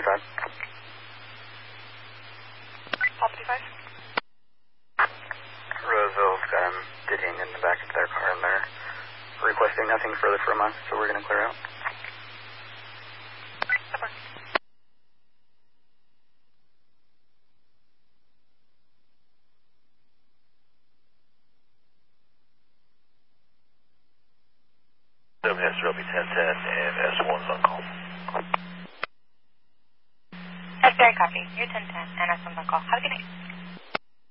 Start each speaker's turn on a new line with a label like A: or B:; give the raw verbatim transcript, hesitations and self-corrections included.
A: five.
B: Alpha two five.
A: Roseville's got them detained in the back of their car, and they're requesting nothing further from us, so we're going to clear out.
C: Seven has Roby ten ten and S one's on call.
B: That's very copy. You're ten ten and S one's on call. Have a good night.